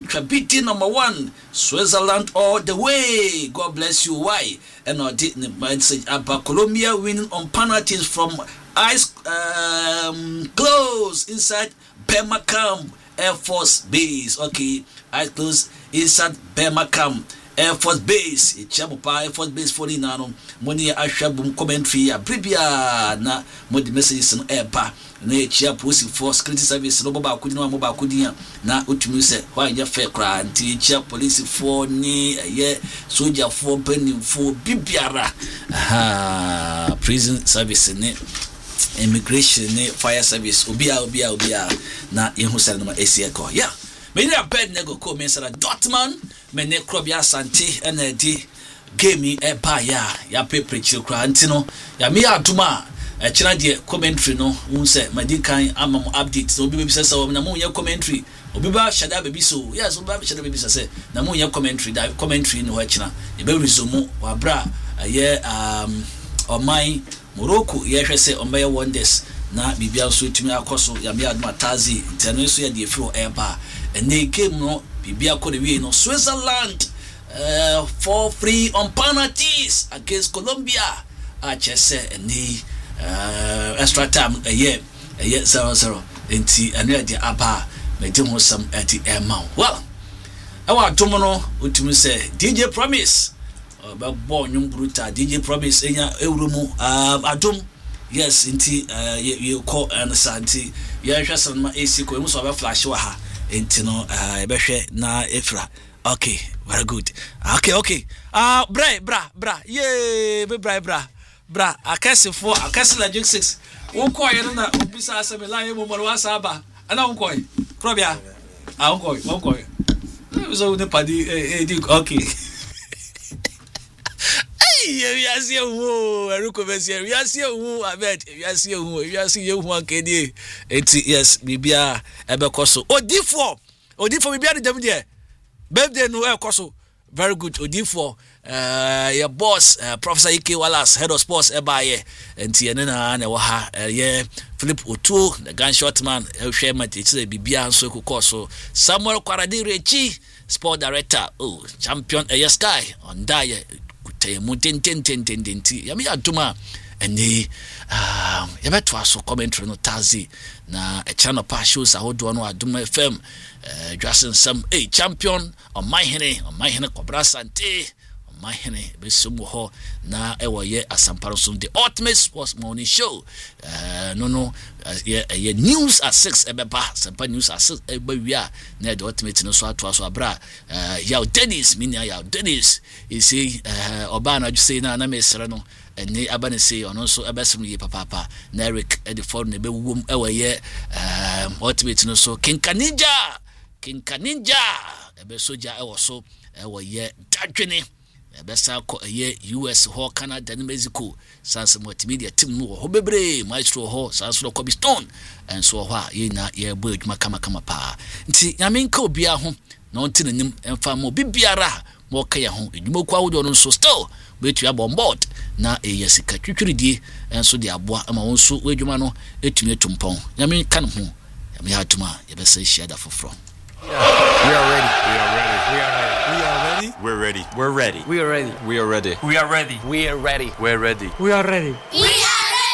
Trabiti number 1, Switzerland all the way. God bless you. Why? And I did message about Colombia winning on penalties from eyes closed inside Birmingham Air Force Base. Okay, eyes closed inside Birmingham Air Force Base. Chamupa Air Force Base 49. Money Ashabum commentary. Abribia na mo the messages in airpa. Na chia police for security service no ba kudi no ba kudi na otumi se why ya fair cry anti chia police for ni ye soldier for penny for bibiara prison service ni immigration ni fire service obia na yehu sare no esieko yeah me ni abed nego ko me sara Dortmund me ne krobia sante na di game e ba ya pepe chikra anti no ya me aduma China de commentary no unse madikan amam update so obi be say na mo nya commentary obi ba shada baby so yes obi ba shada baby say na mo nya commentary no ha China e be resume wa bra ye omai Morocco ye hwe say ombe wonders na bibia so tumi akoso ya me adma tazi tano so ye de fro eba ene game no bibia ko de we no Switzerland 4-3 on penalties against Colombia achese ene extra time a year 0-0 enti anu de aba me de ho sam at emma well awa tomono utumi say DJ Promise ba bo nyum bruta DJ Promise enya ewrumu adom yes enti you call and santi ya hwa san ma AC ko emu so ba flash wa ha enti no e be hwe na efra okay very good okay bra yeah bra akase la jig 6 wonko ye na obisa aseme la ye mo wasa ba ana wonko ye probia wonko ye so ne padi okay we are see who eruko be see we are see who abet we are see who akedi enti yes bibia ebe koso odifo bibia de dem de birthday no e koso very good odifo your boss Professor Ike Wallace head of sports ebaye enti ene na wa ha Philip Otu the gunshot man hwe mate chi bibia nso ekokoso Samuel Kwaraderechi sport director champion Sky on daye kutemu ten yami aduma ene yabeto aso commentary no tazi na channel pa shows ahodo no aduma FM Jason some champion on my hene Kobra Sante my hene besumu ho na ewo ye asamparo so the ultimate sports morning show no ye news at 6 ebeba sampa news at 6 ebawia na the ultimate no so ato so abra ya Dennis minia ya Dennis you see oba na ju say na mesere no ene abane say ono so ebesum ye papa na Eric Ediford na bewum ewo ye ultimate no so Kinkanija ebe soja ewo so ewo ye dadwene besa ko ye US ho Canada and Mexico sans multimedia team no ho bebre maestro ho sans no Kobe Stone and so ho ye na ye bo adwuma kama pa nti nyame nka obia ho na onti nanim emfa mo bibiara mo ka ye ho adwuma kwa wodo no so still betu ya bombard na yesika twitwiridie enso de aboa ama wonso adwuma no etumi etumpon nyame kan ho nyame atuma ye besa hia da foforo. We are ready. We're ready. We are ready. We are ready. We are ready. We are ready. We are ready. We are ready. We